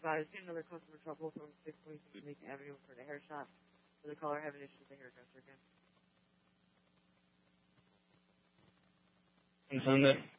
God, I've seen another customer trouble from 626 Macon Avenue for the hair shop. For the caller having issues with the hairdresser again. On Sunday.